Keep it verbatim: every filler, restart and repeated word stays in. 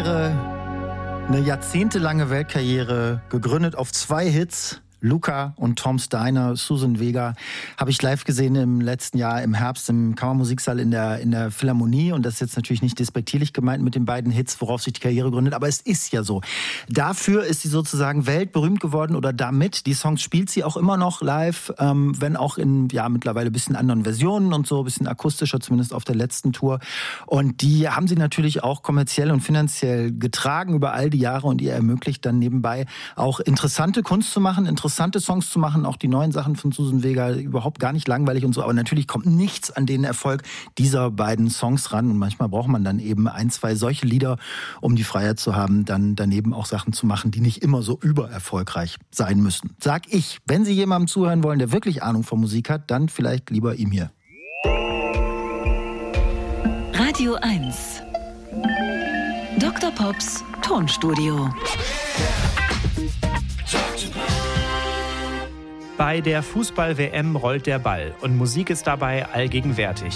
Weltkarriere, eine jahrzehntelange Weltkarriere, gegründet auf zwei Hits. Luca und Tom Steiner, Suzanne Vega, habe ich live gesehen im letzten Jahr im Herbst im Kammermusiksaal in der, in der Philharmonie. Und das ist jetzt natürlich nicht despektierlich gemeint mit den beiden Hits, worauf sich die Karriere gründet. Aber es ist ja so. Dafür ist sie sozusagen weltberühmt geworden oder damit. Die Songs spielt sie auch immer noch live, ähm, wenn auch in ja mittlerweile ein bisschen anderen Versionen und so, ein bisschen akustischer, zumindest auf der letzten Tour. Und die haben sie natürlich auch kommerziell und finanziell getragen über all die Jahre und ihr ermöglicht dann nebenbei auch interessante Kunst zu machen, interessante interessante Songs zu machen, auch die neuen Sachen von Suzanne Vega, überhaupt gar nicht langweilig und so, aber natürlich kommt nichts an den Erfolg dieser beiden Songs ran und manchmal braucht man dann eben ein, zwei solche Lieder, um die Freiheit zu haben, dann daneben auch Sachen zu machen, die nicht immer so übererfolgreich sein müssen. Sag ich, wenn Sie jemandem zuhören wollen, der wirklich Ahnung von Musik hat, dann vielleicht lieber ihm hier. Radio eins. Doktor Pops Tonstudio. Bei der Fußball-W M rollt der Ball und Musik ist dabei allgegenwärtig.